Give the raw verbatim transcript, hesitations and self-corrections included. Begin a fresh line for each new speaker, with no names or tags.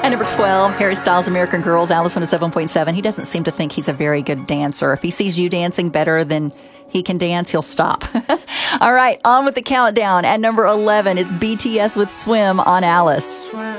At number twelve, Harry Styles, American Girls, Alice one oh seven point seven. He doesn't seem to think he's a very good dancer. If he sees you dancing better than he can dance, he'll stop. All right, on with the countdown. At number eleven, it's B T S with Swim on Alice.